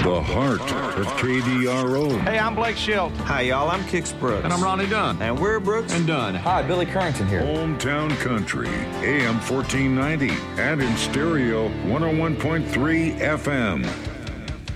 The heart of KDRO. Hey, I'm Blake Shelton. Hi, y'all. I'm Kix Brooks. And I'm Ronnie Dunn. And we're Brooks and Dunn. Hi, Billy Currington here. Hometown Country, AM 1490, and in stereo 101.3 FM.